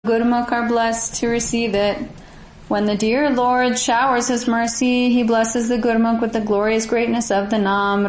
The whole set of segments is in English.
Gurmukh are blessed to receive it. When the dear Lord showers His mercy, He blesses the Gurmukh with the glorious greatness of the Nam.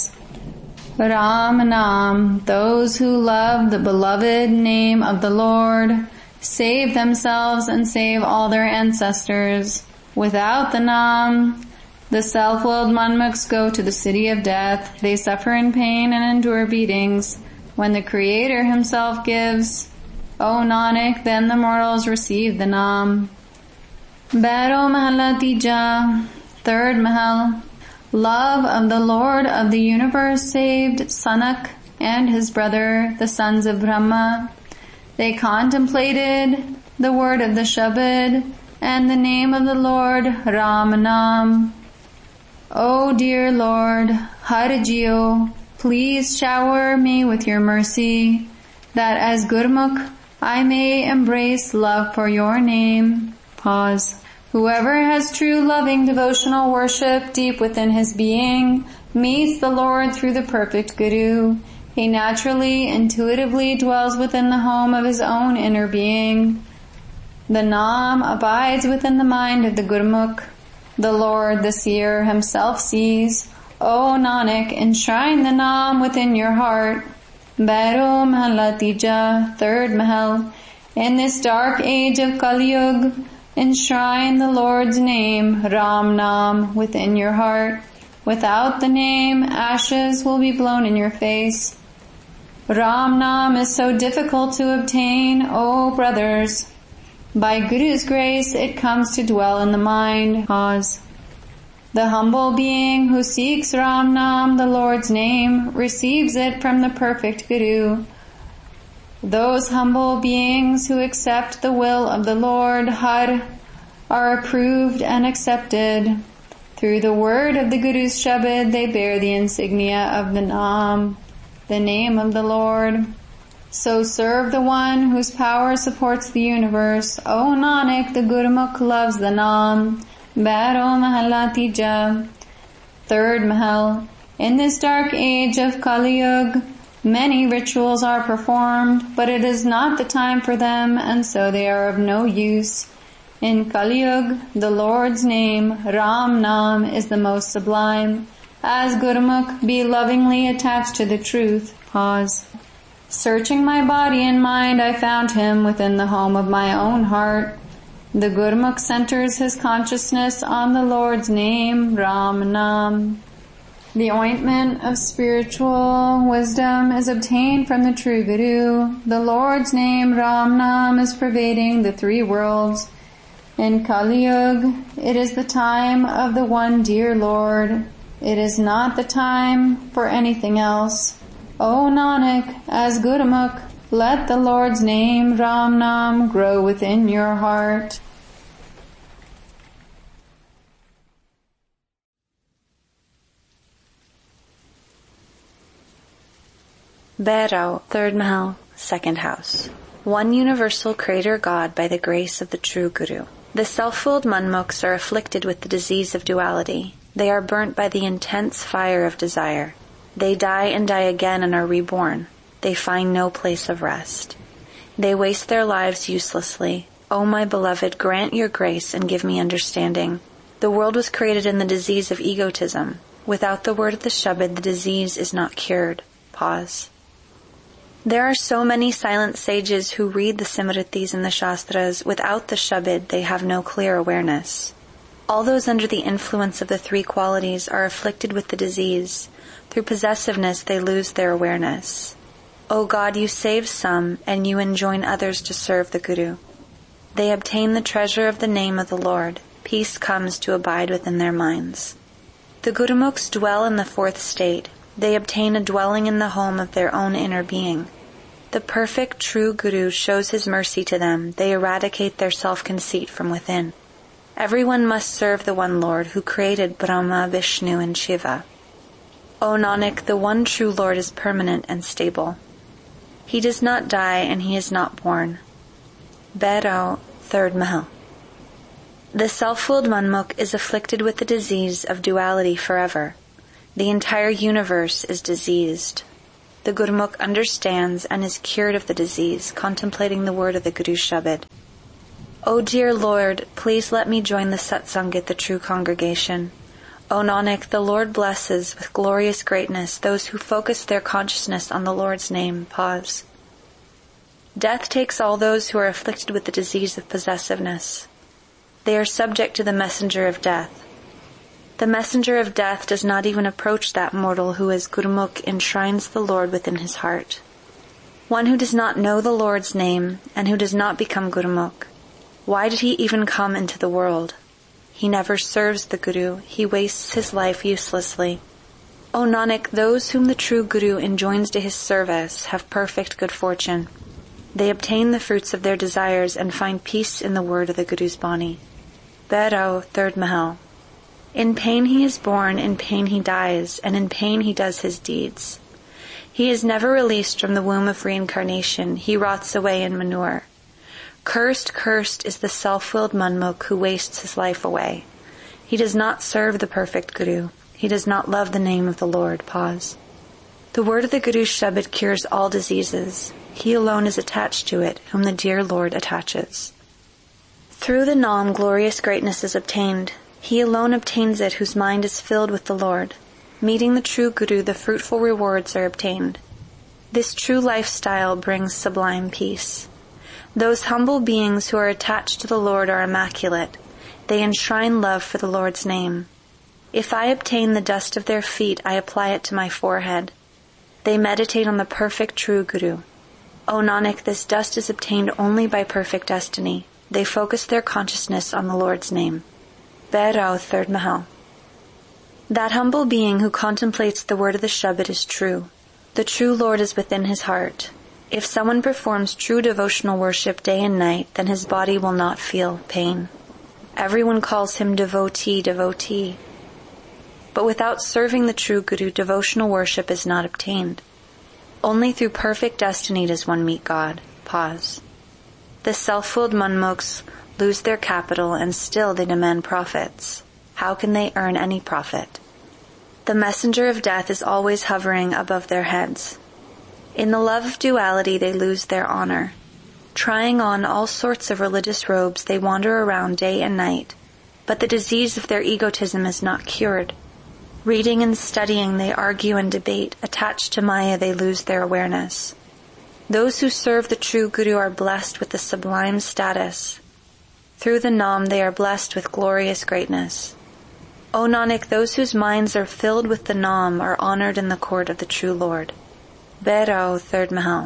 Ram Nam, those who love the beloved name of the Lord, save themselves and save all their ancestors. Without the Nam, the self-willed Manmukhs go to the city of death. They suffer in pain and endure beatings. When the Creator Himself gives, O Nanak, then the mortals receive the Nam. Bhairo Mahalla Tija, third Mahal. Love of the Lord of the universe saved Sanak and his brother, the sons of Brahma. They contemplated the word of the Shabad and the name of the Lord, Ram Nam. O dear Lord, Har Jio, please shower me with your mercy, that as Gurmukh I may embrace love for your name. Pause. Whoever has true loving devotional worship deep within his being meets the Lord through the perfect Guru. He naturally, intuitively dwells within the home of his own inner being. The Nam abides within the mind of the Gurmukh. The Lord, the seer, himself sees. O Nanak, enshrine the Nam within your heart. Bhairo Mahalla Tija, third Mahal. In this dark age of Kali Yuga, enshrine the Lord's name, Ram Nam, within your heart. Without the name, ashes will be blown in your face. Ram Nam is so difficult to obtain, O brothers. By Guru's grace, it comes to dwell in the mind. Pause. The humble being who seeks Ram Nam, the Lord's name, receives it from the perfect Guru. Those humble beings who accept the will of the Lord Har are approved and accepted. Through the word of the Guru's Shabad, they bear the insignia of the Nam, the name of the Lord. So serve the one whose power supports the universe. O Nanak, the Gurmukh loves the Nam. Bhairo Mahalla Tija, third Mahal. In this dark age of Kali Yuga, many rituals are performed, but it is not the time for them, and so they are of no use. In Kali Yuga, the Lord's name, Ram Nam, is the most sublime. As Gurmukh, be lovingly attached to the truth. Pause. Searching my body and mind, I found him within the home of my own heart. The Gurmukh centers his consciousness on the Lord's name, Ram Nam. The ointment of spiritual wisdom is obtained from the true Guru. The Lord's name, Ram Nam, is pervading the three worlds. In Kali Yuga, it is the time of the one dear Lord. It is not the time for anything else. O Nanak, as Gurmukh, let the Lord's name, Ram Nam, grow within your heart. Bhairo, third Mahal, second house. One universal creator God by the grace of the true Guru. The self-willed Manmukhs are afflicted with the disease of duality. They are burnt by the intense fire of desire. They die and die again and are reborn. They find no place of rest. They waste their lives uselessly. O my beloved, grant your grace and give me understanding. The world was created in the disease of egotism. Without the word of the Shabad, the disease is not cured. Pause. There are so many silent sages who read the Simritis and the Shastras. Without the Shabad, they have no clear awareness. All those under the influence of the three qualities are afflicted with the disease. Through possessiveness, they lose their awareness. O God, you save some, and you enjoin others to serve the Guru. They obtain the treasure of the name of the Lord. Peace comes to abide within their minds. The Gurmukhs dwell in the fourth state. They obtain a dwelling in the home of their own inner being. The perfect true Guru shows his mercy to them. They eradicate their self-conceit from within. Everyone must serve the one Lord who created Brahma, Vishnu, and Shiva. O Nanak, the one true Lord is permanent and stable. He does not die and he is not born. Bhairo, third Mahal. The self-willed Manmukh is afflicted with the disease of duality forever. The entire universe is diseased. The Gurmukh understands and is cured of the disease, contemplating the word of the Guru Shabad. O dear Lord, please let me join the Satsangit, the true congregation. O Nanak, the Lord blesses with glorious greatness those who focus their consciousness on the Lord's name. Pause. Death takes all those who are afflicted with the disease of possessiveness. They are subject to the messenger of death. The messenger of death does not even approach that mortal who as Gurmukh enshrines the Lord within his heart. One who does not know the Lord's name and who does not become Gurmukh, why did he even come into the world? He never serves the Guru, he wastes his life uselessly. O Nanak, those whom the true Guru enjoins to his service have perfect good fortune. They obtain the fruits of their desires and find peace in the word of the Guru's Bani. Bhairao, 3rd Mahal. In pain he is born, in pain he dies, and in pain he does his deeds. He is never released from the womb of reincarnation, he rots away in manure. Cursed, cursed is the self-willed Manmukh who wastes his life away. He does not serve the perfect Guru. He does not love the name of the Lord. Pause. The word of the Guru's Shabad cures all diseases. He alone is attached to it, whom the dear Lord attaches. Through the Nam, glorious greatness is obtained. He alone obtains it whose mind is filled with the Lord. Meeting the true Guru, the fruitful rewards are obtained. This true lifestyle brings sublime peace. Those humble beings who are attached to the Lord are immaculate. They enshrine love for the Lord's name. If I obtain the dust of their feet, I apply it to my forehead. They meditate on the perfect true Guru. O Nanak, this dust is obtained only by perfect destiny. They focus their consciousness on the Lord's name. Bhairao, 3rd Mahal. That humble being who contemplates the word of the Shabad is true. The true Lord is within his heart. If someone performs true devotional worship day and night, then his body will not feel pain. Everyone calls him devotee, devotee. But without serving the true Guru, devotional worship is not obtained. Only through perfect destiny does one meet God. Pause. The self-willed Manmukhs lose their capital and still they demand profits. How can they earn any profit? The messenger of death is always hovering above their heads. In the love of duality they lose their honor. Trying on all sorts of religious robes, they wander around day and night, but the disease of their egotism is not cured. Reading and studying, they argue and debate. Attached to Maya, they lose their awareness. Those who serve the true Guru are blessed with the sublime status. Through the Nam, they are blessed with glorious greatness. O Nanak, those whose minds are filled with the Nam are honored in the court of the true Lord. Bhairao, 3rd Mahal.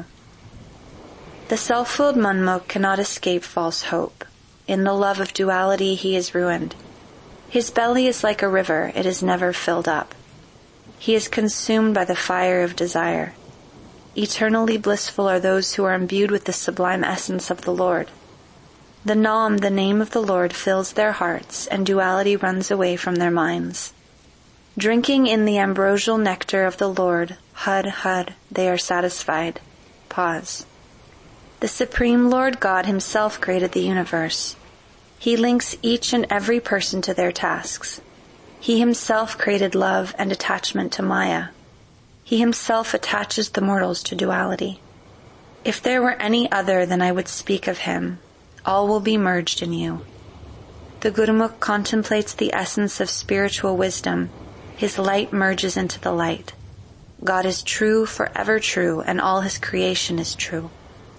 The self-willed Manmukh cannot escape false hope. In the love of duality, he is ruined. His belly is like a river, it is never filled up. He is consumed by the fire of desire. Eternally blissful are those who are imbued with the sublime essence of the Lord. The Nam, the name of the Lord, fills their hearts, and duality runs away from their minds. Drinking in the ambrosial nectar of the Lord, Had, Had, they are satisfied. Pause. The Supreme Lord God himself created the universe. He links each and every person to their tasks. He himself created love and attachment to Maya. He himself attaches the mortals to duality. If there were any other, then I would speak of him. All will be merged in you. The Gurmukh contemplates the essence of spiritual wisdom. His light merges into the light. God is true, forever true, and all his creation is true.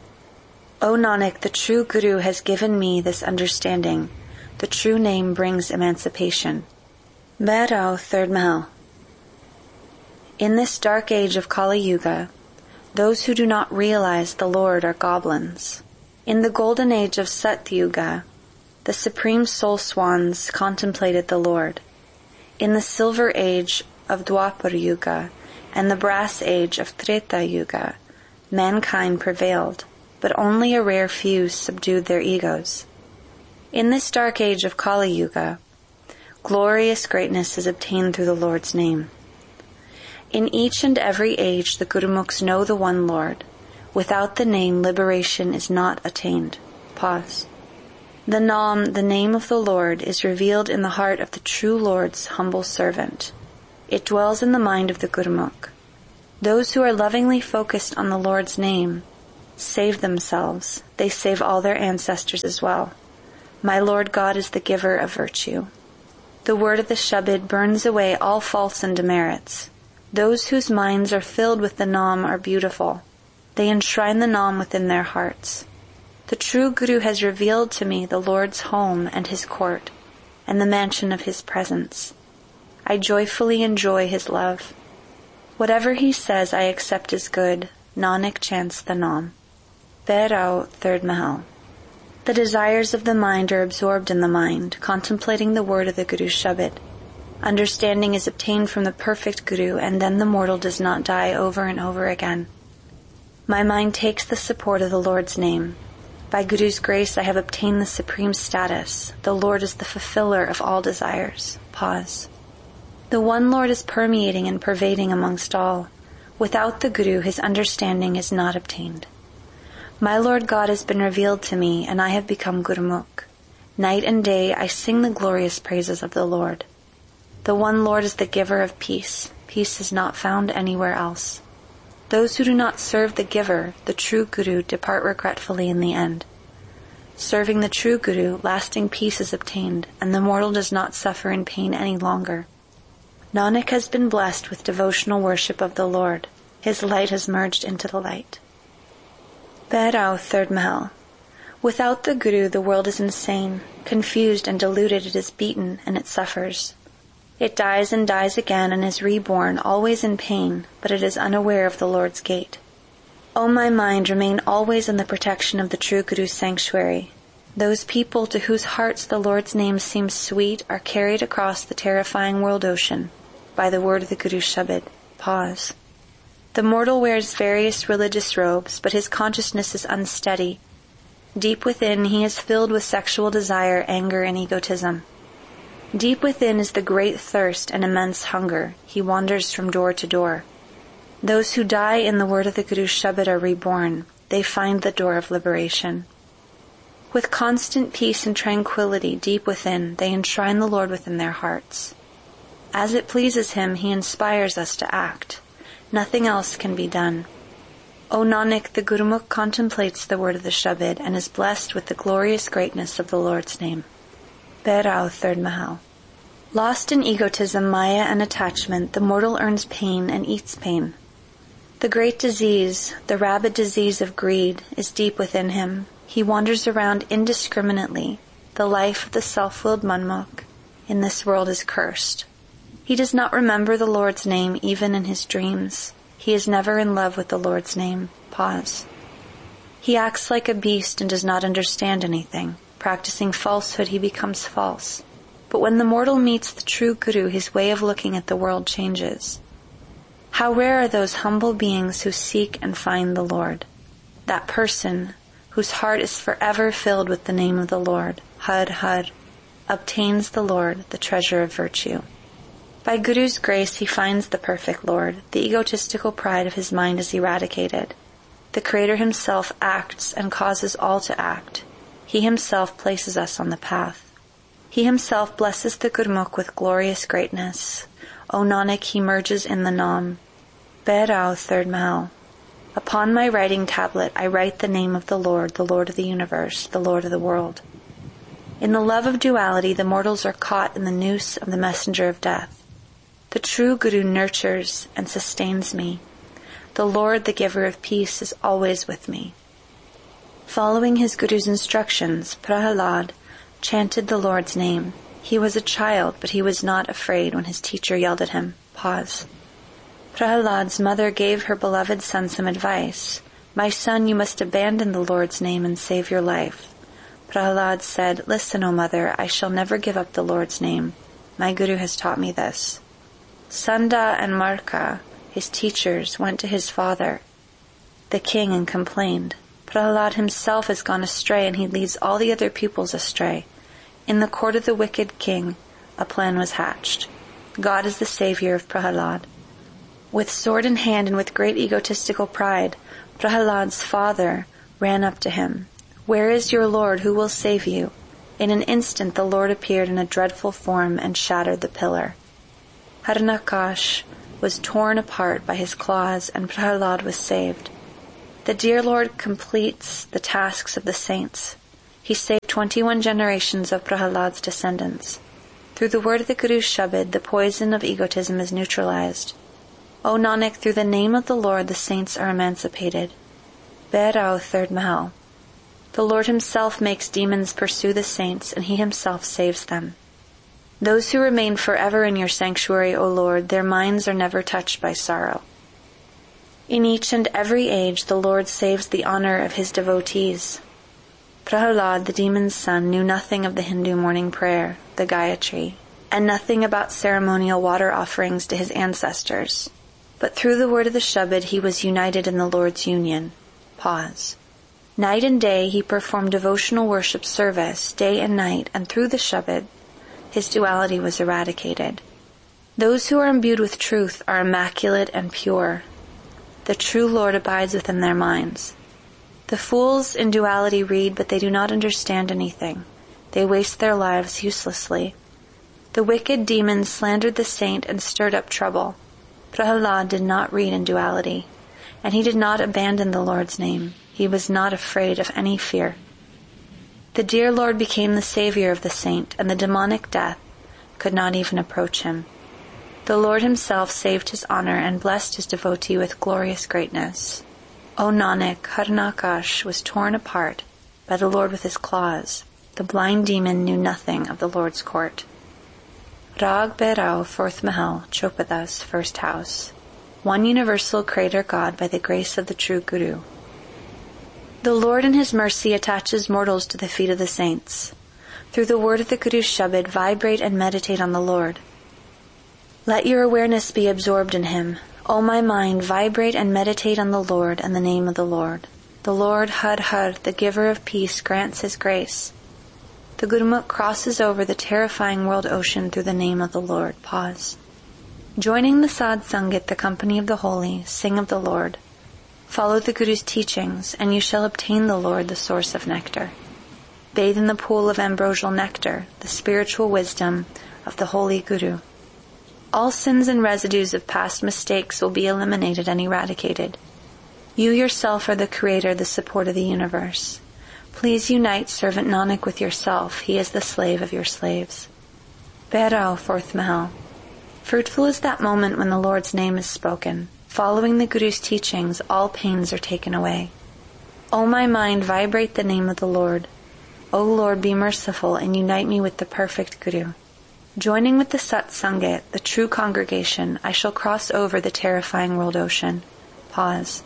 O Nanak, the true Guru has given me this understanding. The true name brings emancipation. Bhairao, 3rd Mahal. In this dark age of Kali Yuga, those who do not realize the Lord are goblins. In the golden age of Sat Yuga, the supreme soul swans contemplated the Lord. In the silver age of Dwapar Yuga and the brass age of Treta Yuga, mankind prevailed, but only a rare few subdued their egos. In this dark age of Kali Yuga, glorious greatness is obtained through the Lord's name. In each and every age, the Gurmukhs know the one Lord. Without the name, liberation is not attained. Pause. The Nam, the name of the Lord, is revealed in the heart of the true Lord's humble servant. It dwells in the mind of the Gurmukh. Those who are lovingly focused on the Lord's name save themselves. They save all their ancestors as well. My Lord God is the giver of virtue. The word of the Shabad burns away all faults and demerits. Those whose minds are filled with the Nam are beautiful. They enshrine the Nam within their hearts. The true Guru has revealed to me the Lord's home and his court, and the mansion of his presence. I joyfully enjoy his love. Whatever he says I accept as good. Nanak chants the Nam. Bhairao, third Mahal. The desires of the mind are absorbed in the mind, contemplating the word of the Guru's Shabad. Understanding is obtained from the perfect Guru, and then the mortal does not die over and over again. My mind takes the support of the Lord's name. By Guru's grace I have obtained the supreme status. The Lord is the fulfiller of all desires. Pause. The one Lord is permeating and pervading amongst all. Without the Guru, his understanding is not obtained. My Lord God has been revealed to me, and I have become Gurumukh. Night and day I sing the glorious praises of the Lord. The one Lord is the giver of peace. Peace is not found anywhere else. Those who do not serve the giver, the true Guru, depart regretfully in the end. Serving the true Guru, lasting peace is obtained, and the mortal does not suffer in pain any longer. Nanak has been blessed with devotional worship of the Lord. His light has merged into the light. Bhairao, third Mahal. Without the Guru, the world is insane. Confused and deluded, it is beaten, and it suffers. It dies and dies again and is reborn, always in pain, but it is unaware of the Lord's gate. O my mind, remain always in the protection of the true Guru's sanctuary. Those people to whose hearts the Lord's name seems sweet are carried across the terrifying world ocean by the word of the Guru's Shabad. Pause. The mortal wears various religious robes, but his consciousness is unsteady. Deep within, he is filled with sexual desire, anger, and egotism. Deep within is the great thirst and immense hunger. He wanders from door to door. Those who die in the word of the Guru's Shabad are reborn. They find the door of liberation. With constant peace and tranquility deep within, they enshrine the Lord within their hearts. As it pleases him, he inspires us to act. Nothing else can be done. O Nanak, the Gurumukh contemplates the word of the Shabad and is blessed with the glorious greatness of the Lord's name. Bhairao, third Mahal. Lost in egotism, maya, and attachment, the mortal earns pain and eats pain. The great disease, the rabid disease of greed, is deep within him. He wanders around indiscriminately. The life of the self-willed Manmukh in this world is cursed. He does not remember the Lord's name even in his dreams. He is never in love with the Lord's name. Pause. He acts like a beast and does not understand anything. Practicing falsehood, he becomes false. But when the mortal meets the true Guru, his way of looking at the world changes. How rare are those humble beings who seek and find the Lord. That person whose heart is forever filled with the name of the Lord, Har Har, obtains the Lord, the treasure of virtue. By Guru's grace he finds the perfect Lord. The egotistical pride of his mind is eradicated. The Creator himself acts and causes all to act. He himself places us on the path. He himself blesses the Gurmukh with glorious greatness. O Nanak, he merges in the Nam. Bhairao, third Mahal. Upon my writing tablet I write the name of the Lord of the universe, the Lord of the world. In the love of duality, the mortals are caught in the noose of the messenger of death. The true Guru nurtures and sustains me. The Lord, the giver of peace, is always with me. Following his Guru's instructions, Prahalad chanted the Lord's name. He was a child, but he was not afraid when his teacher yelled at him. Pause. Prahalad's mother gave her beloved son some advice. My son, you must abandon the Lord's name and save your life. Prahalad said, Listen, O mother, I shall never give up the Lord's name. My Guru has taught me this. Sanda and Marka, his teachers, went to his father, the king, and complained. Prahalad himself has gone astray, and he leads all the other pupils astray. In the court of the wicked king, a plan was hatched. God is the savior of Prahalad. With sword in hand and with great egotistical pride, Prahalad's father ran up to him. Where is your Lord? Who will save you? In an instant the Lord appeared in a dreadful form and shattered the pillar. Harnakash, was torn apart by his claws, and Prahlad was saved. The dear Lord completes the tasks of the saints. He saved 21 generations of Prahlad's descendants. Through the word of the Guru's Shabad, the poison of egotism is neutralized. O Nanak, through the name of the Lord, the saints are emancipated. Bhairao, third Mahal. The Lord himself makes demons pursue the saints, and he himself saves them. Those who remain forever in your sanctuary, O Lord, their minds are never touched by sorrow. In each and every age, the Lord saves the honor of his devotees. Prahlad, the demon's son, knew nothing of the Hindu morning prayer, the Gayatri, and nothing about ceremonial water offerings to his ancestors. But through the word of the Shabad, he was united in the Lord's union. Pause. Night and day, he performed devotional worship service, day and night, and through the Shabad, his duality was eradicated. Those who are imbued with truth are immaculate and pure. The true Lord abides within their minds. The fools in duality read, but they do not understand anything. They waste their lives uselessly. The wicked demons slandered the saint and stirred up trouble. Prahlad did not read in duality, and he did not abandon the Lord's name. He was not afraid of any fear. The dear Lord became the savior of the saint, and the demonic death could not even approach him. The Lord himself saved his honor and blessed his devotee with glorious greatness. O Nanak, Harnakash was torn apart by the Lord with his claws. The blind demon knew nothing of the Lord's court. Rag Bhairao, fourth Mahal, Chopadas, first house. One universal Creator God by the grace of the true Guru. The Lord in his mercy attaches mortals to the feet of the saints. Through the word of the Guru's Shabad, vibrate and meditate on the Lord. Let your awareness be absorbed in him. O my mind, vibrate and meditate on the Lord and the name of the Lord. The Lord, Har Har, the giver of peace, grants his grace. The Gurmukh crosses over the terrifying world ocean through the name of the Lord. Pause. Joining the Sadh Sangat, the company of the holy, sing of the Lord. Follow the Guru's teachings, and you shall obtain the Lord, the source of nectar. Bathe in the pool of ambrosial nectar, the spiritual wisdom of the holy Guru. All sins and residues of past mistakes will be eliminated and eradicated. You yourself are the creator, the support of the universe. Please unite servant Nanak with yourself. He is the slave of your slaves. Bhairao, fourth Mahal. Fruitful is that moment when the Lord's name is spoken. Following the Guru's teachings, all pains are taken away. O my mind, vibrate the name of the Lord. O Lord, be merciful and unite me with the perfect Guru. Joining with the Sat Sangat, the true congregation, I shall cross over the terrifying world ocean. Pause.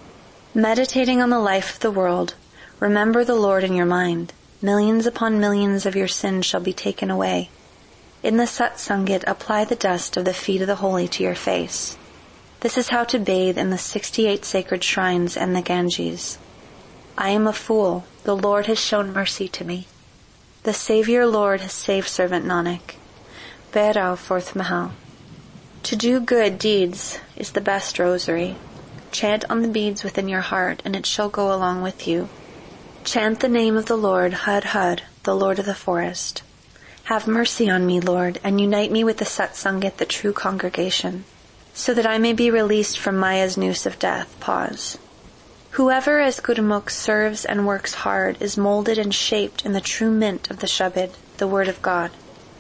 Meditating on the life of the world, remember the Lord in your mind. Millions upon millions of your sins shall be taken away. In the Sat Sangat, apply the dust of the feet of the holy to your face. This is how to bathe in the 68 sacred shrines and the Ganges. I am a fool. The Lord has shown mercy to me. The Savior Lord has saved servant Nanak. Bhairao, fourth Mahal. To do good deeds is the best rosary. Chant on the beads within your heart, and it shall go along with you. Chant the name of the Lord, Har Har, the Lord of the forest. Have mercy on me, Lord, and unite me with the Sat Sangat, the true congregation, so that I may be released from Maya's noose of death. Pause. Whoever as Gurmukh serves and works hard is molded and shaped in the true mint of the Shabad, the word of God.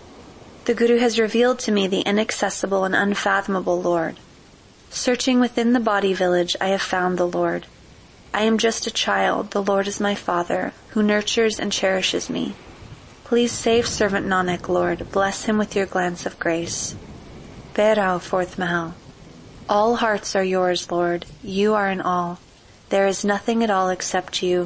The Guru has revealed to me the inaccessible and unfathomable Lord. Searching within the body village, I have found the Lord. I am just a child, the Lord is my Father, who nurtures and cherishes me. Please save servant Nanak, Lord, bless him with your glance of grace. Bhairao, fourth Mahal. All hearts are yours, Lord. You are in all. There is nothing at all except you.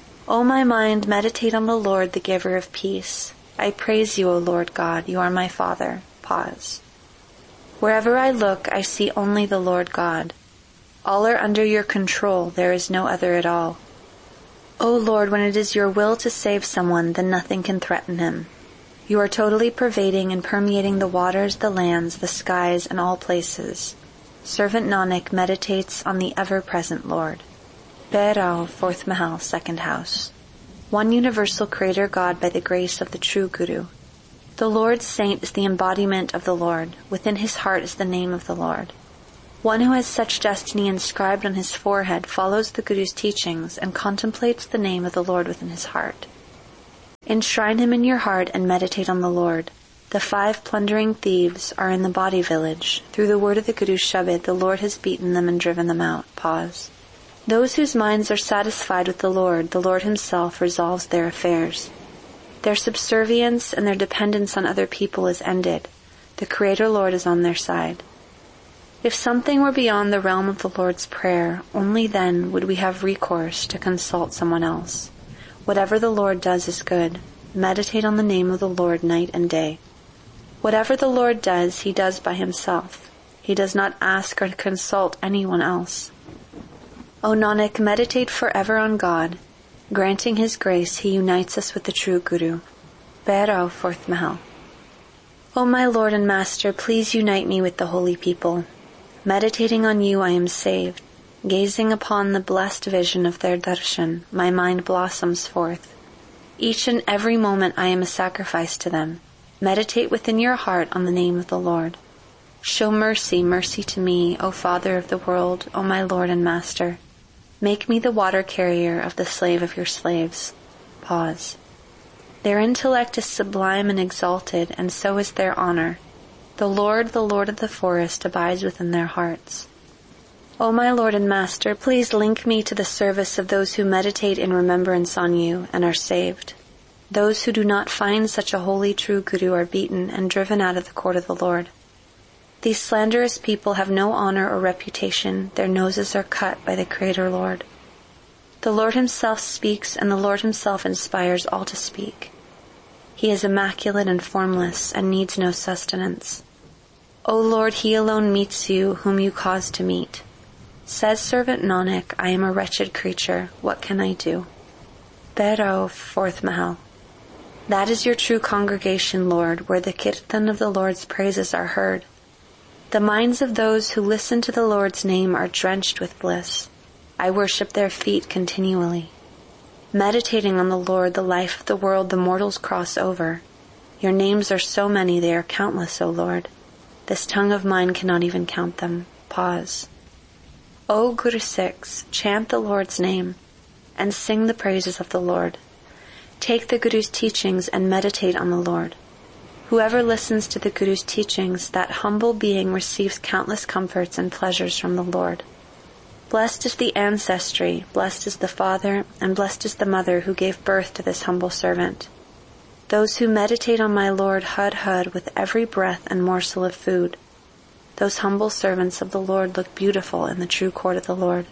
O my mind, meditate on the Lord, the giver of peace. I praise you, O Lord God. You are my Father. Pause. Wherever I look, I see only the Lord God. All are under your control. There is no other at all. O Lord, when it is your will to save someone, then nothing can threaten him. You are totally pervading and permeating the waters, the lands, the skies, and all places. Servant Nanak meditates on the ever-present Lord. Bhairao, fourth Mahal, second house. One universal Creator God by the grace of the true Guru. The Lord's saint is the embodiment of the Lord. Within his heart is the name of the Lord. One who has such destiny inscribed on his forehead follows the Guru's teachings and contemplates the name of the Lord within his heart. Enshrine him in your heart and meditate on the Lord. The 5 plundering thieves are in the body village. Through the word of the Guru's Shabad, the Lord has beaten them and driven them out. Pause. Those whose minds are satisfied with the Lord himself resolves their affairs. Their subservience and their dependence on other people is ended. The Creator Lord is on their side. If something were beyond the realm of the Lord's prayer, only then would we have recourse to consult someone else. Whatever the Lord does is good. Meditate on the name of the Lord night and day. Whatever the Lord does, he does by himself. He does not ask or consult anyone else. O Nanak, meditate forever on God. Granting his grace, he unites us with the true Guru. Bhairav, 4th Mahal. O my Lord and Master, please unite me with the holy people. Meditating on you, I am saved. Gazing upon the blessed vision of their darshan, my mind blossoms forth. Each and every moment I am a sacrifice to them. Meditate within your heart on the name of the Lord. Show mercy, mercy to me, O Father of the world, O my Lord and Master. Make me the water carrier of the slave of your slaves. Pause. Their intellect is sublime and exalted, and so is their honor. The Lord of the forest, abides within their hearts. O my Lord and Master, please link me to the service of those who meditate in remembrance on you and are saved. Those who do not find such a holy true Guru are beaten and driven out of the court of the Lord. These slanderous people have no honor or reputation. Their noses are cut by the Creator Lord. The Lord himself speaks, and the Lord himself inspires all to speak. He is immaculate and formless and needs no sustenance. O Lord, he alone meets you whom you cause to meet. Says servant Nanak, I am a wretched creature. What can I do? Bhairav, 4th Mahal. That is your true congregation, Lord, where the kirtan of the Lord's praises are heard. The minds of those who listen to the Lord's name are drenched with bliss. I worship their feet continually. Meditating on the Lord, the life of the world, the mortals cross over. Your names are so many, they are countless, O Lord. This tongue of mine cannot even count them. Pause. O Guru Sikhs, chant the Lord's name and sing the praises of the Lord. Take the Guru's teachings and meditate on the Lord. Whoever listens to the Guru's teachings, that humble being receives countless comforts and pleasures from the Lord. Blessed is the ancestry, blessed is the father, and blessed is the mother who gave birth to this humble servant. Those who meditate on my Lord hud with every breath and morsel of food. Those humble servants of the Lord look beautiful in the true court of the Lord.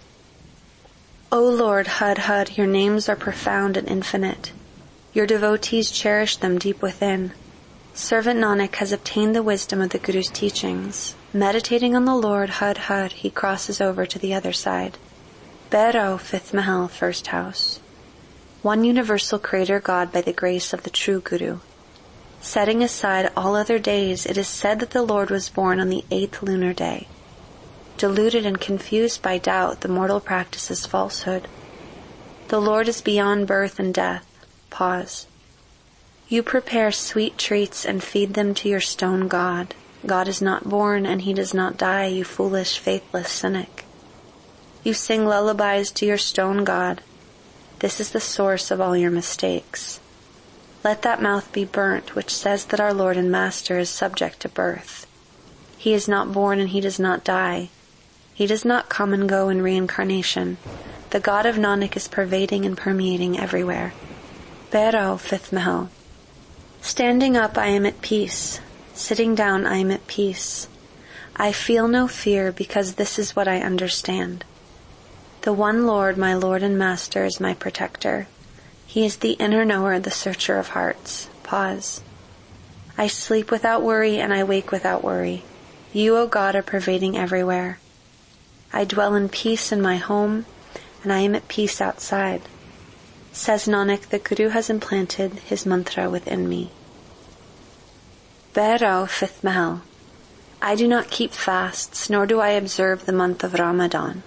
O Lord hud, your names are profound and infinite. Your devotees cherish them deep within. Servant Nanak has obtained the wisdom of the Guru's teachings. Meditating on the Lord hud, he crosses over to the other side. Bhairav, 5th Mahal, 1st house. One universal Creator God by the grace of the true Guru. Setting aside all other days, it is said that the Lord was born on the 8th lunar day. Deluded and confused by doubt, the mortal practices falsehood. The Lord is beyond birth and death. Pause. You prepare sweet treats and feed them to your stone god. God is not born and he does not die, you foolish, faithless cynic. You sing lullabies to your stone god. This is the source of all your mistakes. Let that mouth be burnt which says that our Lord and Master is subject to birth. He is not born and he does not die. He does not come and go in reincarnation. The God of Nanak is pervading and permeating everywhere. Bhairav, 5th Mahal. Standing up, I am at peace. Sitting down, I am at peace. I feel no fear because this is what I understand. The one Lord, my Lord and Master, is my protector. He is the inner knower, the searcher of hearts. Pause. I sleep without worry and I wake without worry. You, O God, are pervading everywhere. I dwell in peace in my home and I am at peace outside. Says Nanak, the Guru has implanted his mantra within me. Bhairav, 5th Mahal. I do not keep fasts, nor do I observe the month of Ramadan.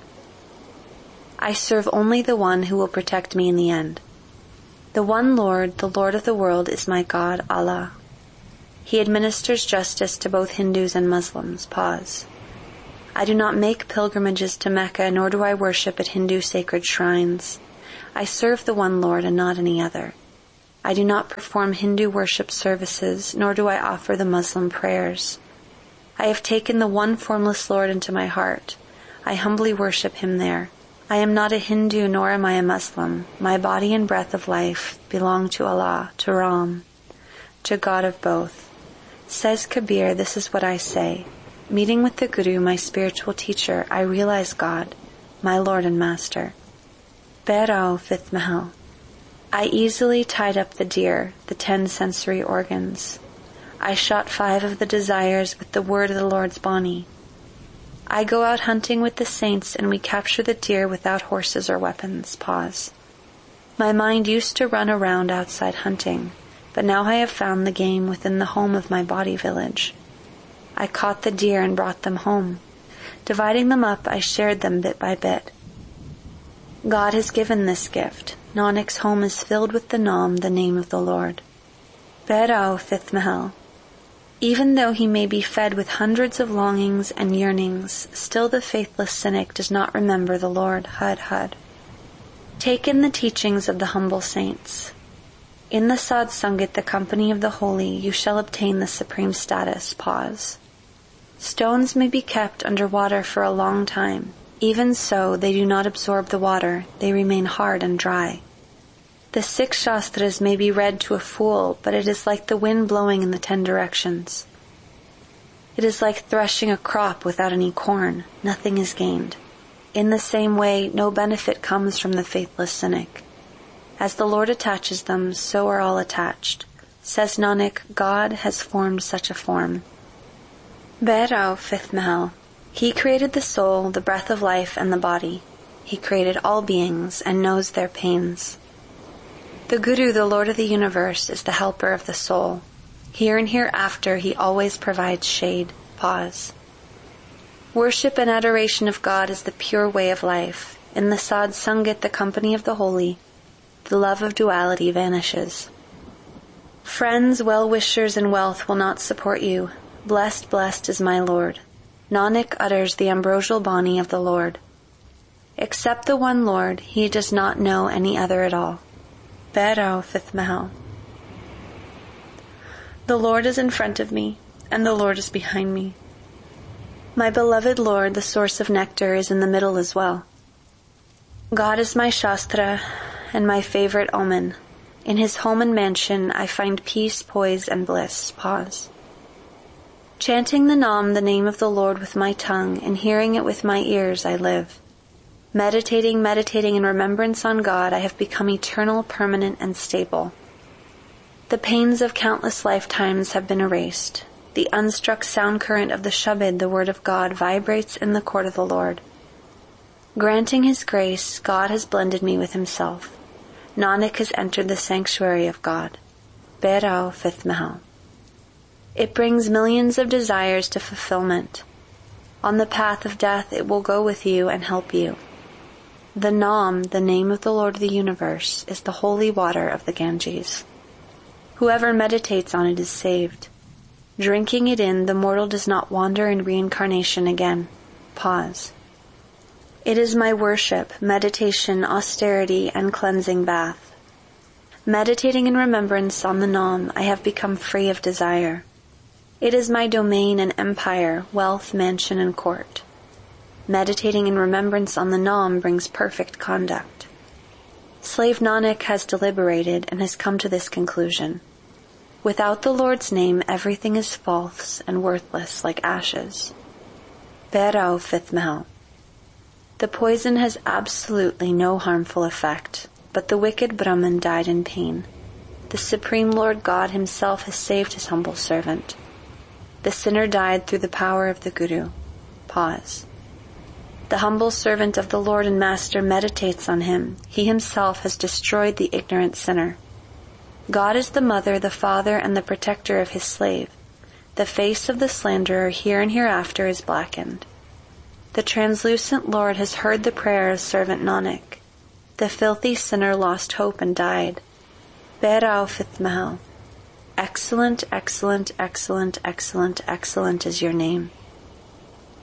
I serve only the one who will protect me in the end. The one Lord, the Lord of the world, is my God, Allah. He administers justice to both Hindus and Muslims. Pause. I do not make pilgrimages to Mecca, nor do I worship at Hindu sacred shrines. I serve the one Lord and not any other. I do not perform Hindu worship services, nor do I offer the Muslim prayers. I have taken the one formless Lord into my heart. I humbly worship him there. I am not a Hindu, nor am I a Muslim. My body and breath of life belong to Allah, to Ram, to God of both. Says Kabir, this is what I say. Meeting with the Guru, my spiritual teacher, I realize God, my Lord and Master. Bhairao, 5th Mahal. I easily tied up the deer, the 10 sensory organs. I shot 5 of the desires with the word of the Lord's Bani. I go out hunting with the saints and we capture the deer without horses or weapons. Pause. My mind used to run around outside hunting, but now I have found the game within the home of my body village. I caught the deer and brought them home. Dividing them up, I shared them bit by bit. God has given this gift. Nanak's home is filled with the Naam, the name of the Lord. Bhairao, 5th Mahal. Even though he may be fed with hundreds of longings and yearnings, still the faithless cynic does not remember the Lord. Hud, Hud. Take in the teachings of the humble saints. In the Sad Sangat, the company of the holy, you shall obtain the supreme status. Pause. Stones may be kept under water for a long time. Even so, they do not absorb the water, they remain hard and dry. The 6 Shastras may be read to a fool, but it is like the wind blowing in the 10 directions. It is like threshing a crop without any corn, nothing is gained. In the same way, no benefit comes from the faithless cynic. As the Lord attaches them, so are all attached. Says Nanak, God has formed such a form. Bhairao, 5th Mahal. He created the soul, the breath of life, and the body. He created all beings and knows their pains. The Guru, the Lord of the universe, is the helper of the soul. Here and hereafter he always provides shade. Pause. Worship and adoration of God is the pure way of life. In the Sad Sangat, the company of the holy, the love of duality vanishes. Friends, well-wishers, and wealth will not support you. Blessed, blessed is my Lord. Nanak utters the ambrosial Bani of the Lord. Except the one Lord, he does not know any other at all. Bhairao, 5th Mahal. The Lord is in front of me, and the Lord is behind me. My beloved Lord, the source of nectar, is in the middle as well. God is my Shastra and my favorite omen. In his home and mansion, I find peace, poise, and bliss. Pause. Chanting the Naam, the name of the Lord, with my tongue, and hearing it with my ears, I live. Meditating in remembrance on God, I have become eternal, permanent, and stable. The pains of countless lifetimes have been erased. The unstruck sound current of the Shabad, the word of God, vibrates in the court of the Lord. Granting his grace, God has blended me with himself. Nanak has entered the sanctuary of God. Bhairao, 5th Mahal. It brings millions of desires to fulfillment. On the path of death, it will go with you and help you. The Naam, the name of the Lord of the universe, is the holy water of the Ganges. Whoever meditates on it is saved. Drinking it in, the mortal does not wander in reincarnation again. Pause. It is my worship, meditation, austerity, and cleansing bath. Meditating in remembrance on the Naam, I have become free of desire. It is my domain and empire, wealth, mansion, and court. Meditating in remembrance on the Naam brings perfect conduct. Slave Nanak has deliberated and has come to this conclusion. Without the Lord's name, everything is false and worthless like ashes. Bhairao, 5th Mahal. The poison has absolutely no harmful effect, but the wicked Brahman died in pain. The Supreme Lord God himself has saved his humble servant. The sinner died through the power of the Guru. Pause. The humble servant of the Lord and Master meditates on him. He himself has destroyed the ignorant sinner. God is the mother, the father, and the protector of his slave. The face of the slanderer here and hereafter is blackened. The translucent Lord has heard the prayer of servant Nanak. The filthy sinner lost hope and died. Bhairao, 5th Mahal. Excellent, excellent, excellent, excellent, excellent is your name.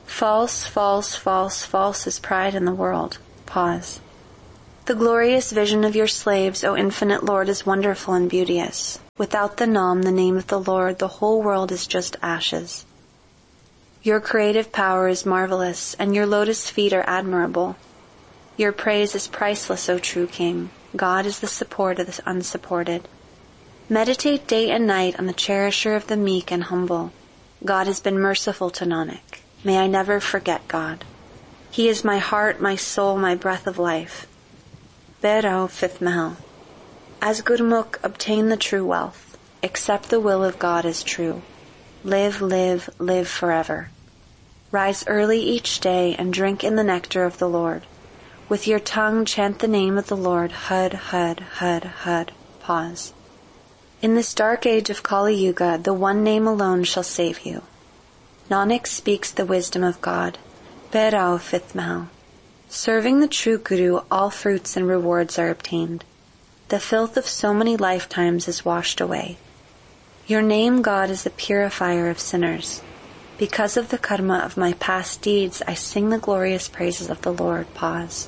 False, false, false, false is pride in the world. Pause. The glorious vision of your slaves, O infinite Lord, is wonderful and beauteous. Without the Nam, the name of the Lord, the whole world is just ashes. Your creative power is marvelous, and your lotus feet are admirable. Your praise is priceless, O true King. God is the support of the unsupported. Meditate day and night on the cherisher of the meek and humble. God has been merciful to Nanak. May I never forget God. He is my heart, my soul, my breath of life. Bhairav, 5th Mahal. As Gurmukh, obtain the true wealth. Accept the will of God as true. Live, live, live forever. Rise early each day and drink in the nectar of the Lord. With your tongue chant the name of the Lord, Hud, Hud, Hud, Hud. Pause. In this dark age of Kali Yuga, the one name alone shall save you. Nanak speaks the wisdom of God. Bhairav, 5th Mahal. Serving the true Guru, all fruits and rewards are obtained. The filth of so many lifetimes is washed away. Your name, God, is the purifier of sinners. Because of the karma of my past deeds, I sing the glorious praises of the Lord. Pause.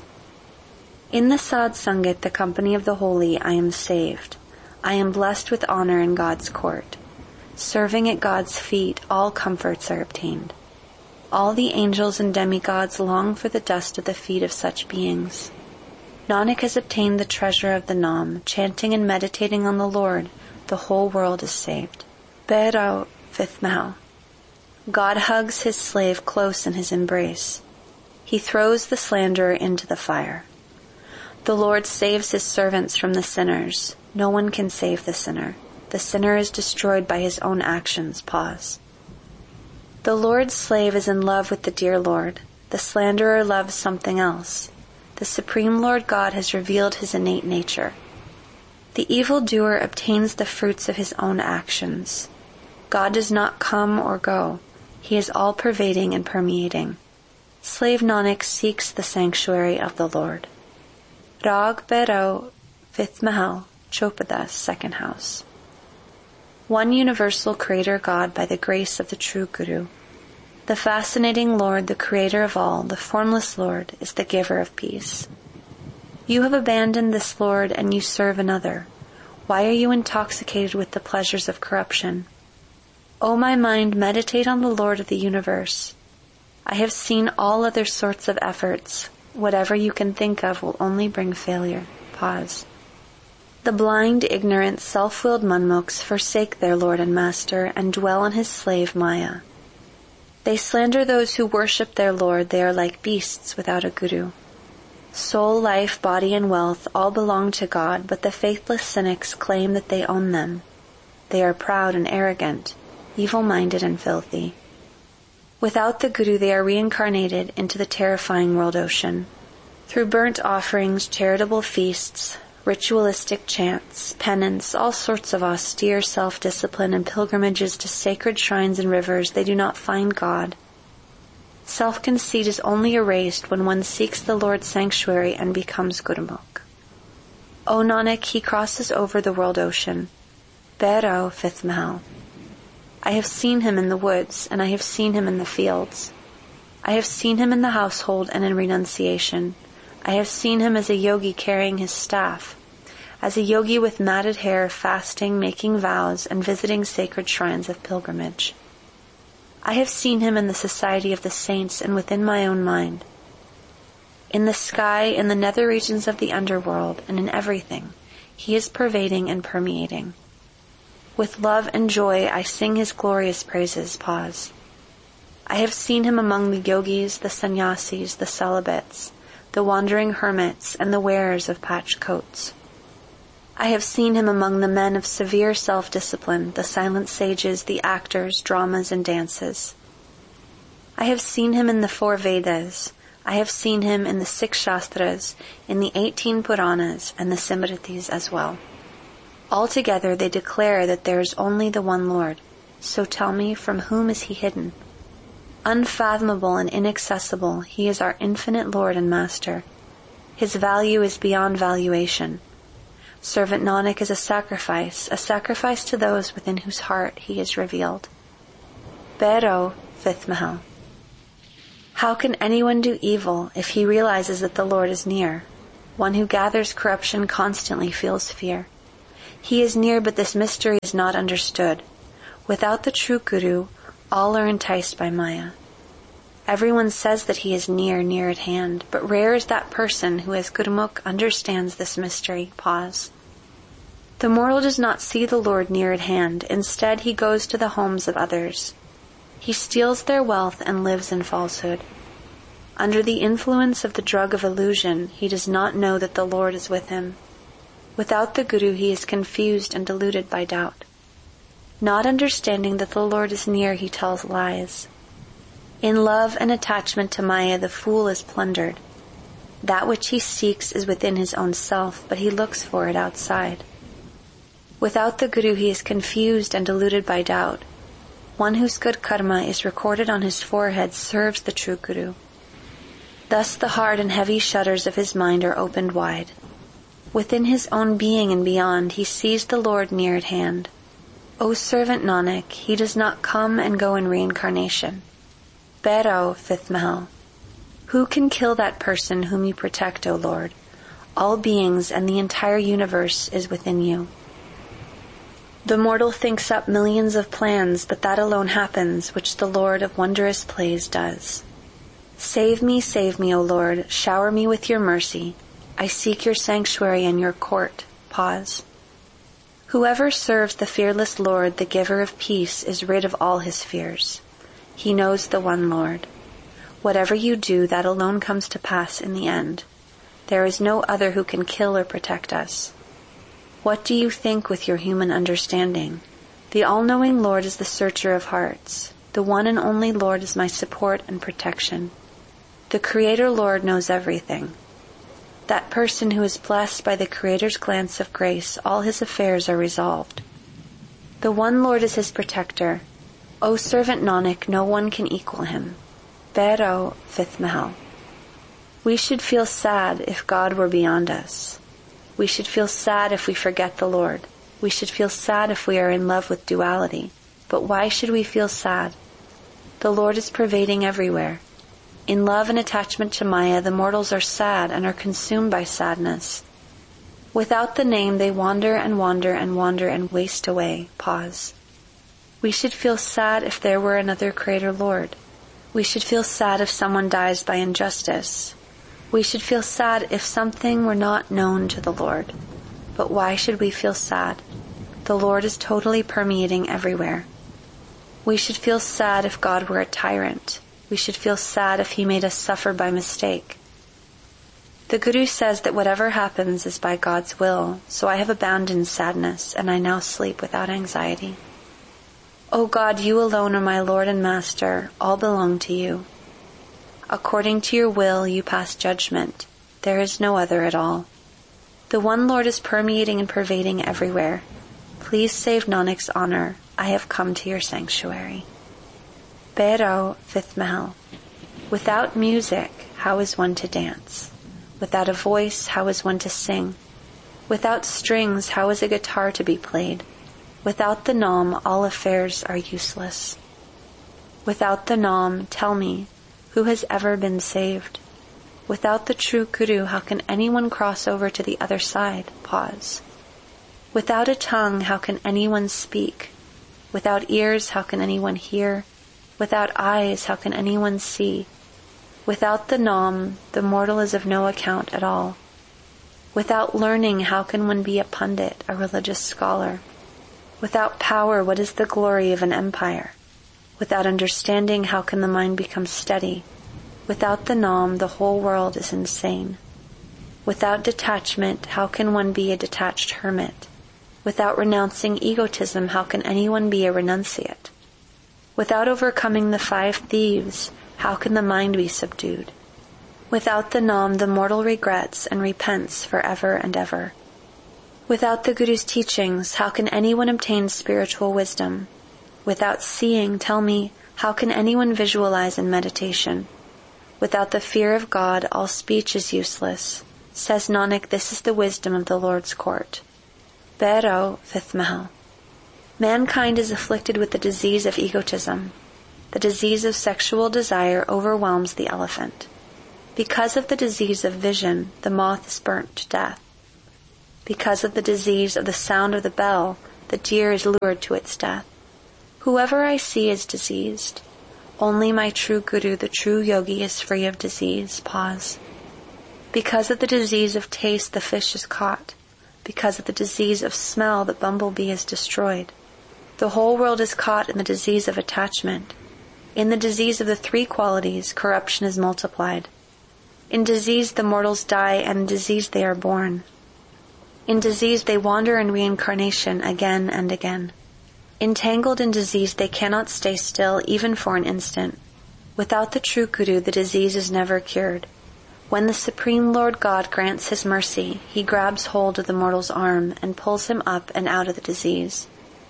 In the Sad Sangat, the company of the holy, I am saved. I am blessed with honor in God's court. Serving at God's feet, all comforts are obtained. All the angels and demigods long for the dust of the feet of such beings. Nanak has obtained the treasure of the Nam. Chanting and meditating on the Lord, the whole world is saved. Bhairav, 5th Mahal. God hugs his slave close in his embrace. He throws the slanderer into the fire. The Lord saves his servants from the sinners. No one can save the sinner. The sinner is destroyed by his own actions. Pause. The Lord's slave is in love with the dear Lord. The slanderer loves something else. The Supreme Lord God has revealed his innate nature. The evildoer obtains the fruits of his own actions. God does not come or go. He is all-pervading and permeating. Slave Nanak seeks the sanctuary of the Lord. Rag Bhairav, 5th Mahal, Chopadas, 2nd house. One universal Creator God by the grace of the true Guru. The fascinating Lord, the Creator of all, the formless Lord, is the giver of peace. You have abandoned this Lord and you serve another. Why are you intoxicated with the pleasures of corruption? O my mind, meditate on the Lord of the universe. I have seen all other sorts of efforts. Whatever you can think of will only bring failure. Pause. The blind, ignorant, self-willed Manmukhs forsake their Lord and Master and dwell on his slave Maya. They slander those who worship their Lord. They are like beasts without a guru. Soul, life, body, and wealth all belong to God, but the faithless cynics claim that they own them. They are proud and arrogant, evil-minded and filthy. Without the Guru, they are reincarnated into the terrifying world ocean. Through burnt offerings, charitable feasts, ritualistic chants, penance, all sorts of austere self-discipline and pilgrimages to sacred shrines and rivers, they do not find God. Self-conceit is only erased when one seeks the Lord's sanctuary and becomes Gurmukh. O Nanak, he crosses over the world ocean. Bhairav, 5th Mahal. I have seen him in the woods, and I have seen him in the fields. I have seen him in the household and in renunciation. I have seen him as a yogi carrying his staff, as a yogi with matted hair, fasting, making vows, and visiting sacred shrines of pilgrimage. I have seen him in the society of the saints and within my own mind. In the sky, in the nether regions of the underworld, and in everything, he is pervading and permeating. With love and joy I sing his glorious praises. Pause. I have seen him among the yogis, the sannyasis, the celibates, the wandering hermits, and the wearers of patched coats. I have seen him among the men of severe self-discipline, the silent sages, the actors, dramas, and dances. I have seen him in the 4 Vedas. I have seen him in the 6 Shastras, in the 18 Puranas, and the Simritis as well. Altogether they declare that there is only the one Lord. So tell me, from whom is he hidden? Unfathomable and inaccessible, he is our infinite Lord and Master. His value is beyond valuation. Servant Nanak is a sacrifice to those within whose heart he is revealed. Bhairav, 5th Mahal. How can anyone do evil if he realizes that the Lord is near? One who gathers corruption constantly feels fear. He is near, but this mystery is not understood. Without the true Guru, all are enticed by Maya. Everyone says that he is near at hand, but rare is that person who as Gurmukh understands this mystery. Pause. The mortal does not see the Lord near at hand. Instead, he goes to the homes of others. He steals their wealth and lives in falsehood. Under the influence of the drug of illusion, he does not know that the Lord is with him. Without the Guru, he is confused and deluded by doubt. Not understanding that the Lord is near, he tells lies. In love and attachment to Maya, the fool is plundered. That which he seeks is within his own self, but he looks for it outside. Without the Guru, he is confused and deluded by doubt. One whose good karma is recorded on his forehead serves the true Guru. Thus the hard and heavy shutters of his mind are opened wide. Within his own being and beyond, he sees the Lord near at hand. O servant Nanak, he does not come and go in reincarnation. Bhairao, 5th Mahal. Who can kill that person whom you protect, O Lord? All beings and the entire universe is within you. The mortal thinks up millions of plans, but that alone happens which the Lord of wondrous plays does. Save me, O Lord, shower me with your mercy. I seek your sanctuary and your court. Pause. Whoever serves the fearless Lord, the giver of peace, is rid of all his fears. He knows the one Lord. Whatever you do, that alone comes to pass in the end. There is no other who can kill or protect us. What do you think with your human understanding? The all-knowing Lord is the searcher of hearts. The one and only Lord is my support and protection. The Creator Lord knows everything. That person who is blessed by the Creator's glance of grace, all his affairs are resolved. The one Lord is his protector. O servant Nanak, no one can equal him. Bhairao, 5th Mahal. We should feel sad if God were beyond us. We should feel sad if we forget the Lord. We should feel sad if we are in love with duality. But why should we feel sad? The Lord is pervading everywhere. In love and attachment to Maya, the mortals are sad and are consumed by sadness. Without the name, they wander and waste away. Pause. We should feel sad if there were another Creator Lord. We should feel sad if someone dies by injustice. We should feel sad if something were not known to the Lord. But why should we feel sad? The Lord is totally permeating everywhere. We should feel sad if God were a tyrant. We should feel sad if he made us suffer by mistake. The Guru says that whatever happens is by God's will, so I have abandoned sadness and I now sleep without anxiety. O God, you alone are my Lord and Master, all belong to you. According to your will, you pass judgment. There is no other at all. The one Lord is permeating and pervading everywhere. Please save Nanak's honor. I have come to your sanctuary. Bhairao, 5th Mahal. Without music, how is one to dance? Without a voice, how is one to sing? Without strings, how is a guitar to be played? Without the Nam, all affairs are useless. Without the Nam, tell me, who has ever been saved? Without the true Guru, how can anyone cross over to the other side? Pause. Without a tongue, how can anyone speak? Without ears, how can anyone hear? Without eyes, how can anyone see? Without the Nam, the mortal is of no account at all. Without learning, how can one be a pundit, a religious scholar? Without power, what is the glory of an empire? Without understanding, how can the mind become steady? Without the Nam, the whole world is insane. Without detachment, how can one be a detached hermit? Without renouncing egotism, how can anyone be a renunciate? Without overcoming the 5 thieves, how can the mind be subdued? Without the Nam, the mortal regrets and repents forever and ever. Without the Guru's teachings, how can anyone obtain spiritual wisdom? Without seeing, tell me, how can anyone visualize in meditation? Without the fear of God, all speech is useless. Says Nanak, this is the wisdom of the Lord's court. Bhairao, 5th Mahal. Mankind is afflicted with the disease of egotism. The disease of sexual desire overwhelms the elephant. Because of the disease of vision, the moth is burnt to death. Because of the disease of the sound of the bell, the deer is lured to its death. Whoever I see is diseased. Only my true Guru, the true yogi, is free of disease. Pause. Because of the disease of taste, the fish is caught. Because of the disease of smell, the bumblebee is destroyed. The whole world is caught in the disease of attachment. In the disease of the three qualities, corruption is multiplied. In disease the mortals die, and in disease they are born. In disease they wander in reincarnation again and again. Entangled in disease they cannot stay still even for an instant. Without the true Guru, the disease is never cured. When the Supreme Lord God grants His mercy, He grabs hold of the mortal's arm and pulls him up and out of the disease.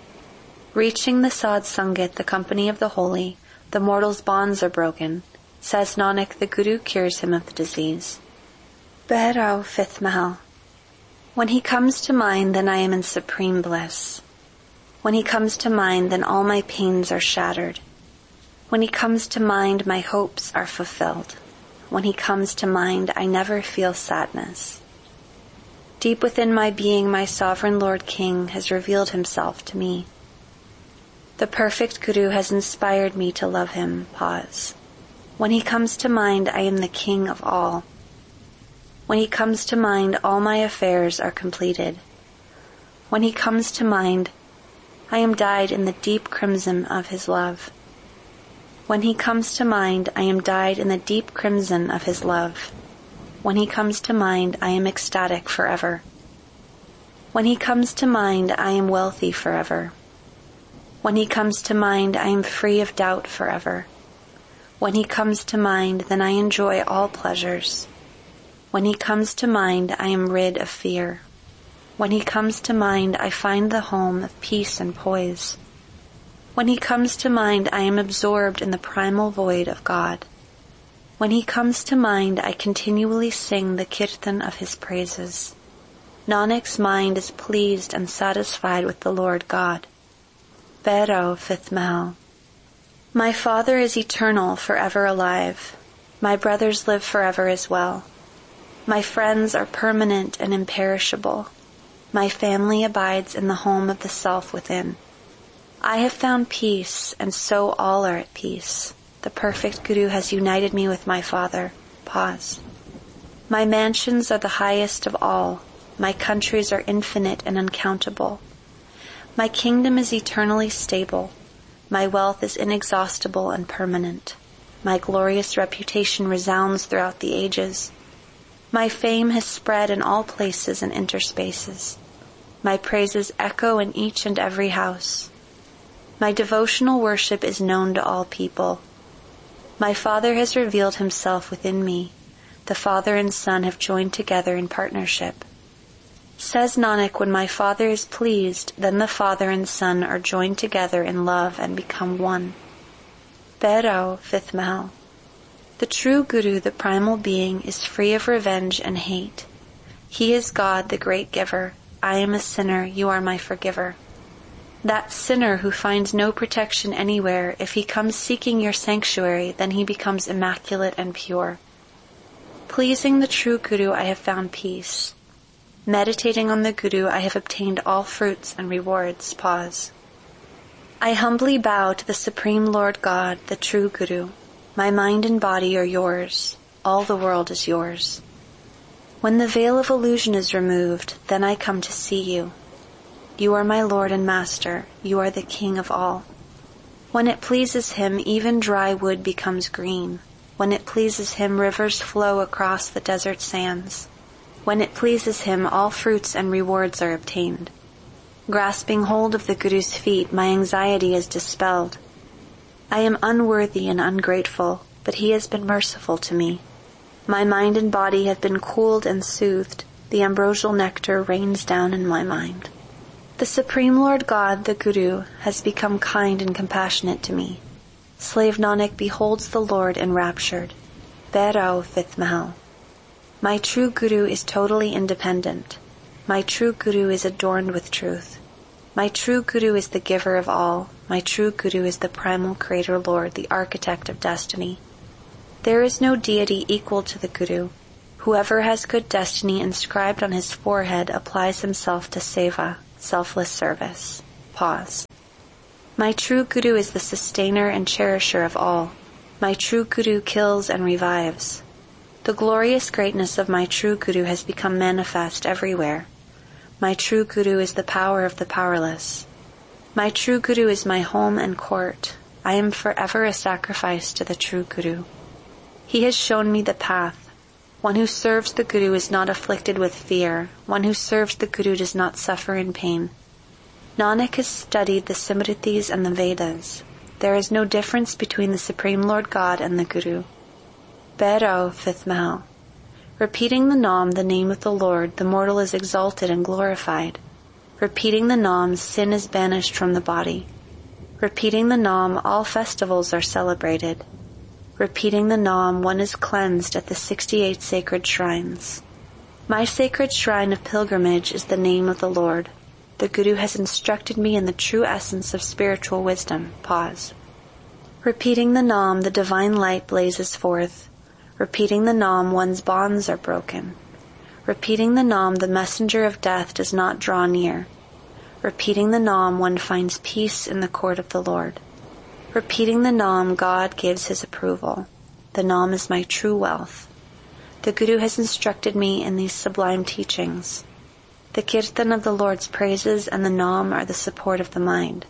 Reaching the Sadh Sangat, the company of the holy, the mortal's bonds are broken. Says Nanak, the Guru cures him of the disease. Bhairao, 5th Mahal. When he comes to mind, then I am in supreme bliss. When he comes to mind, then all my pains are shattered. When he comes to mind, my hopes are fulfilled. When he comes to mind, I never feel sadness. Deep within my being, my sovereign Lord King has revealed himself to me. The perfect Guru has inspired me to love him. Pause. When he comes to mind, I am the king of all. When he comes to mind, all my affairs are completed. When he comes to mind, I am dyed in the deep crimson of his love. When he comes to mind, I am dyed in the deep crimson of his love. When he comes to mind, I am ecstatic forever. When he comes to mind, I am wealthy forever. When he comes to mind, I am free of doubt forever. When he comes to mind, then I enjoy all pleasures. When he comes to mind, I am rid of fear. When he comes to mind, I find the home of peace and poise. When he comes to mind, I am absorbed in the primal void of God. When he comes to mind, I continually sing the kirtan of his praises. Nanak's mind is pleased and satisfied with the Lord God. Bhairao, 5th Mahal. My Father is eternal, forever alive. My brothers live forever as well. My friends are permanent and imperishable. My family abides in the home of the self within. I have found peace, and so all are at peace. The perfect Guru has united me with my Father. Pause. My mansions are the highest of all. My countries are infinite and uncountable. My kingdom is eternally stable. My wealth is inexhaustible and permanent. My glorious reputation resounds throughout the ages. My fame has spread in all places and interspaces. My praises echo in each and every house. My devotional worship is known to all people. My Father has revealed himself within me. The Father and Son have joined together in partnership. Says Nanak, when my Father is pleased, then the Father and Son are joined together in love and become one. Bhairao, 5th Mahal. The true Guru, the primal being, is free of revenge and hate. He is God, the great giver. I am a sinner, you are my forgiver. That sinner who finds no protection anywhere, if he comes seeking your sanctuary, then he becomes immaculate and pure. Pleasing the true Guru, I have found peace. Meditating on the Guru, I have obtained all fruits and rewards. Pause. I humbly bow to the Supreme Lord God, the true Guru. My mind and body are yours. All the world is yours. When the veil of illusion is removed, then I come to see you. You are my Lord and Master. You are the King of all. When it pleases him, even dry wood becomes green. When it pleases him, rivers flow across the desert sands. When it pleases him, all fruits and rewards are obtained. Grasping hold of the Guru's feet, my anxiety is dispelled. I am unworthy and ungrateful, but he has been merciful to me. My mind and body have been cooled and soothed. The ambrosial nectar rains down in my mind. The Supreme Lord God, the Guru, has become kind and compassionate to me. Slave Nanak beholds the Lord enraptured. Bhairao, 5th Mahal. My true Guru is totally independent. My true Guru is adorned with truth. My true Guru is the giver of all. My true Guru is the primal Creator Lord, the architect of destiny. There is no deity equal to the Guru. Whoever has good destiny inscribed on his forehead applies himself to seva, selfless service. Pause. My true Guru is the sustainer and cherisher of all. My true Guru kills and revives. The glorious greatness of my true Guru has become manifest everywhere. My true Guru is the power of the powerless. My true Guru is my home and court. I am forever a sacrifice to the true Guru. He has shown me the path. One who serves the Guru is not afflicted with fear. One who serves the Guru does not suffer in pain. Nanak has studied the Simritis and the Vedas. There is no difference between the Supreme Lord God and the Guru. Bhairao, 5th Mahal. Repeating the Nam, the name of the Lord, the mortal is exalted and glorified. Repeating the Nam, sin is banished from the body. Repeating the Nam, all festivals are celebrated. Repeating the Nam, one is cleansed at the 68 sacred shrines. My sacred shrine of pilgrimage is the name of the Lord. The Guru has instructed me in the true essence of spiritual wisdom. Pause. Repeating the Nam, the divine light blazes forth. Repeating the Nam, one's bonds are broken. Repeating the Nam, the messenger of death does not draw near. Repeating the Nam, one finds peace in the court of the Lord. Repeating the Nam, God gives his approval. The Nam is my true wealth. The Guru has instructed me in these sublime teachings. The Kirtan of the Lord's praises and the Nam are the support of the mind.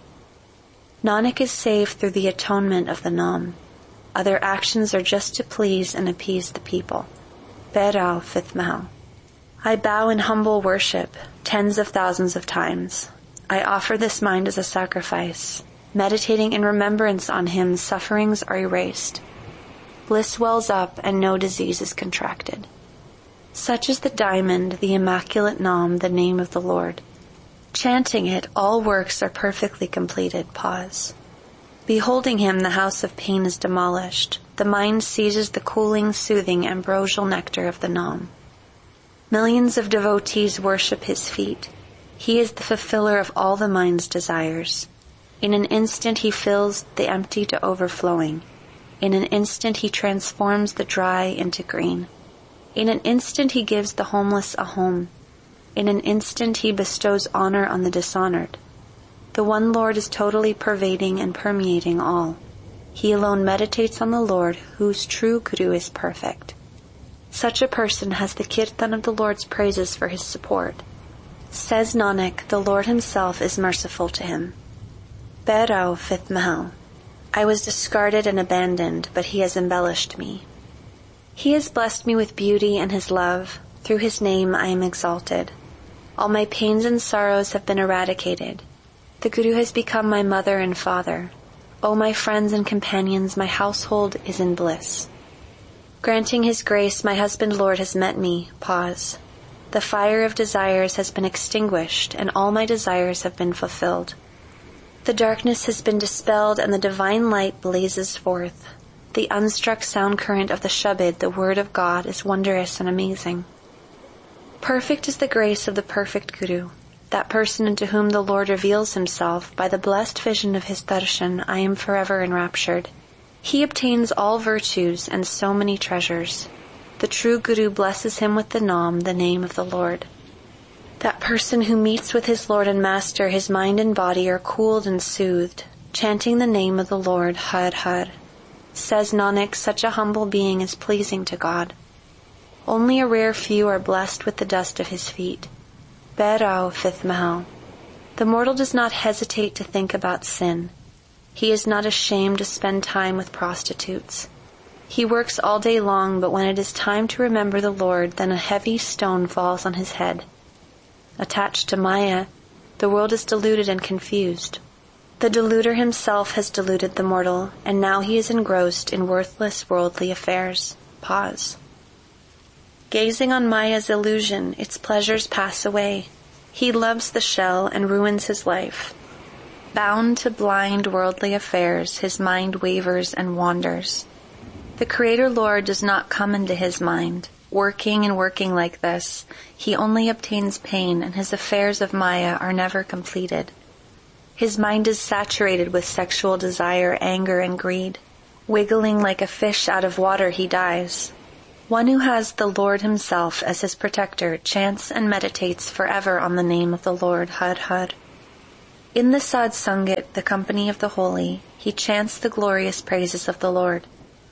Nanak is saved through the atonement of the Nam. Other actions are just to please and appease the people. Bhairao, 5th Mahal. I bow in humble worship, tens of thousands of times. I offer this mind as a sacrifice. Meditating in remembrance on him, sufferings are erased. Bliss wells up and no disease is contracted. Such is the diamond, the immaculate Nam, the name of the Lord. Chanting it, all works are perfectly completed. Pause. Beholding him, the house of pain is demolished. The mind seizes the cooling, soothing, ambrosial nectar of the Nam. Millions of devotees worship his feet. He is the fulfiller of all the mind's desires. In an instant he fills the empty to overflowing. In an instant he transforms the dry into green. In an instant he gives the homeless a home. In an instant he bestows honor on the dishonored. The one Lord is totally pervading and permeating all. He alone meditates on the Lord, whose true Guru is perfect. Such a person has the Kirtan of the Lord's praises for his support. Says Nanak, the Lord himself is merciful to him. Bhairao, 5th Mahal. I was discarded and abandoned, but he has embellished me. He has blessed me with beauty and his love. Through his name I am exalted. All my pains and sorrows have been eradicated. The Guru has become my mother and father. O my friends and companions, my household is in bliss. Granting his grace, my husband Lord has met me. Pause. The fire of desires has been extinguished, and all my desires have been fulfilled. The darkness has been dispelled, and the divine light blazes forth. The unstruck sound current of the Shabad, the word of God, is wondrous and amazing. Perfect is the grace of the perfect Guru. That person into whom the Lord reveals himself, by the blessed vision of his darshan, I am forever enraptured. He obtains all virtues and so many treasures. The true Guru blesses him with the Nam, the name of the Lord. That person who meets with his Lord and Master, his mind and body are cooled and soothed, chanting the name of the Lord, Har Har. Says Nanak, such a humble being is pleasing to God. Only a rare few are blessed with the dust of his feet. Bhairao, 5th Mahal. The mortal does not hesitate to think about sin. He is not ashamed to spend time with prostitutes. He works all day long, but when it is time to remember the Lord, then a heavy stone falls on his head. Attached to Maya, the world is deluded and confused. The deluder himself has deluded the mortal, and now he is engrossed in worthless worldly affairs. Pause. Gazing on Maya's illusion, its pleasures pass away. He loves the shell and ruins his life. Bound to blind worldly affairs, his mind wavers and wanders. The Creator Lord does not come into his mind. Working and working like this, he only obtains pain, and his affairs of Maya are never completed. His mind is saturated with sexual desire, anger, and greed. Wiggling like a fish out of water, he dies. One who has the Lord himself as his protector chants and meditates forever on the name of the Lord, Har Har. In the Sadh Sangat, the company of the holy, he chants the glorious praises of the Lord.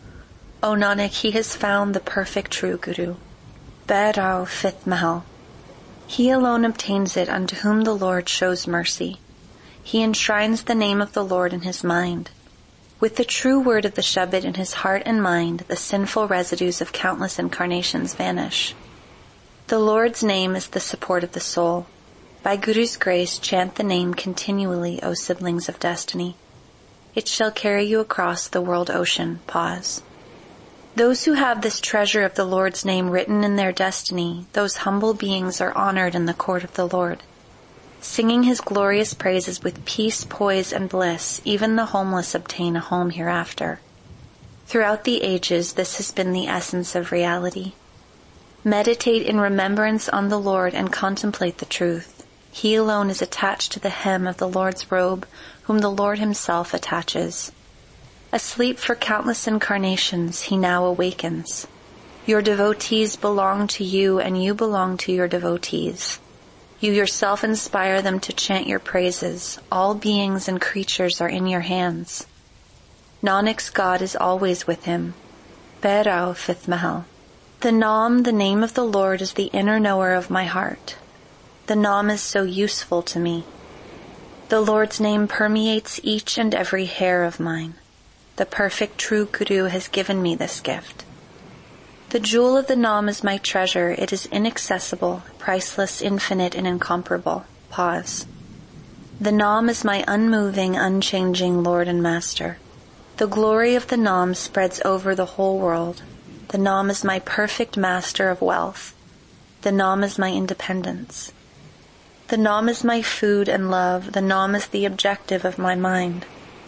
O Nanak, he has found the perfect true Guru. Bhairao, 5th Mahal. He alone obtains it unto whom the Lord shows mercy. He enshrines the name of the Lord in his mind. With the true word of the Shabad in his heart and mind, the sinful residues of countless incarnations vanish. The Lord's name is the support of the soul. By Guru's grace, chant the name continually, O siblings of destiny. It shall carry you across the world ocean. Pause. Those who have this treasure of the Lord's name written in their destiny, those humble beings are honored in the court of the Lord. Singing his glorious praises with peace, poise, and bliss, even the homeless obtain a home hereafter. Throughout the ages, this has been the essence of reality. Meditate in remembrance on the Lord and contemplate the truth. He alone is attached to the hem of the Lord's robe, whom the Lord himself attaches. Asleep for countless incarnations, he now awakens. Your devotees belong to you, and you belong to your devotees. You yourself inspire them to chant your praises. All beings and creatures are in your hands. Nanak's God is always with him. Bhairao, 5th Mahal. The Naam, the name of the Lord, is the inner knower of my heart. The Naam is so useful to me. The Lord's name permeates each and every hair of mine. The perfect true Guru has given me this gift. The jewel of the Naam is my treasure. It is inaccessible, priceless, infinite, and incomparable. Pause. The Naam is my unmoving, unchanging Lord and Master. The glory of the Naam spreads over the whole world. The Naam is my perfect master of wealth. The Naam is my independence. The Naam is my food and love. The Naam is the objective of my mind.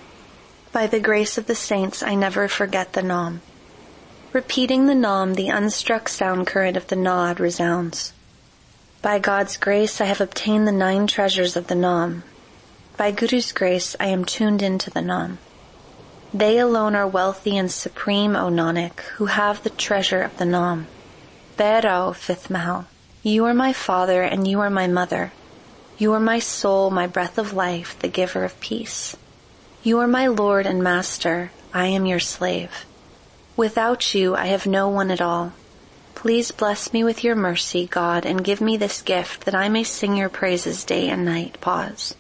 By the grace of the saints, I never forget the Naam. Repeating the Naam, the unstruck sound current of the Naad resounds. By God's grace, I have obtained the 9 treasures of the Naam. By Guru's grace, I am tuned into the Naam. They alone are wealthy and supreme, O Nanak, who have the treasure of the Naam. Bhairao, 5th Mahal. You are my father and you are my mother. You are my soul, my breath of life, the giver of peace. You are my Lord and Master. I am your slave. Without you, I have no one at all. Please bless me with your mercy, God, and give me this gift that I may sing your praises day and night. Pause.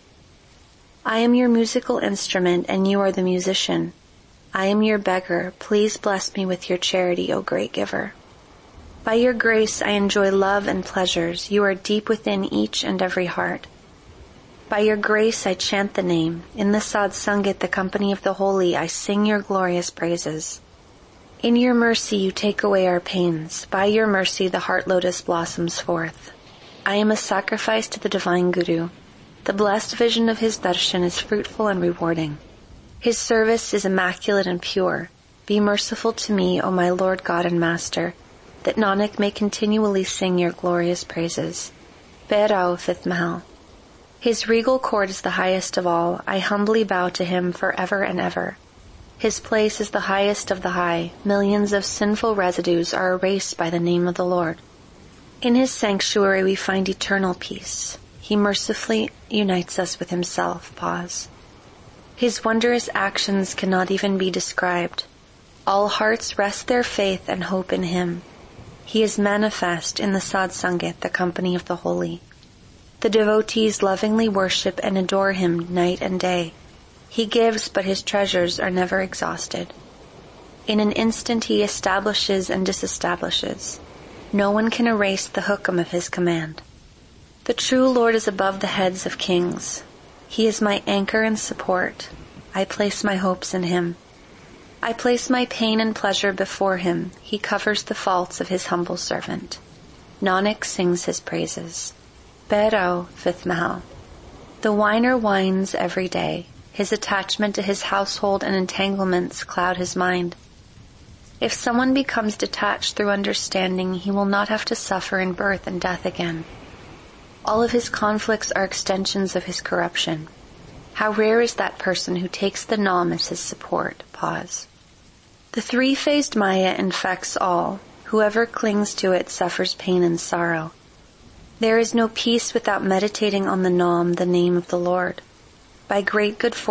I am your musical instrument, and you are the musician. I am your beggar. Please bless me with your charity, O great giver. By your grace, I enjoy love and pleasures. You are deep within each and every heart. By your grace, I chant the name. In the Sadh Sangat, the company of the holy, I sing your glorious praises. In your mercy, you take away our pains. By your mercy, the heart lotus blossoms forth. I am a sacrifice to the divine Guru. The blessed vision of his darshan is fruitful and rewarding. His service is immaculate and pure. Be merciful to me, O my Lord God and Master, that Nanak may continually sing your glorious praises. Bhairao, 5th Mahal. His regal court is the highest of all. I humbly bow to him forever and ever. His place is the highest of the high. Millions of sinful residues are erased by the name of the Lord. In his sanctuary we find eternal peace. He mercifully unites us with himself. Pause. His wondrous actions cannot even be described. All hearts rest their faith and hope in him. He is manifest in the Sadh Sangat, the company of the holy. The devotees lovingly worship and adore him night and day. He gives, but his treasures are never exhausted. In an instant he establishes and disestablishes. No one can erase the hukam of his command. The true Lord is above the heads of kings. He is my anchor and support. I place my hopes in him. I place my pain and pleasure before him. He covers the faults of his humble servant. Nanak sings his praises. Bhairao, 5th Mahal. The whiner whines every day. His attachment to his household and entanglements cloud his mind. If someone becomes detached through understanding, he will not have to suffer in birth and death again. All of his conflicts are extensions of his corruption. How rare is that person who takes the Nam as his support. Pause. The three-phased Maya infects all. Whoever clings to it suffers pain and sorrow. There is no peace without meditating on the Nam, the name of the Lord. By great good fortune,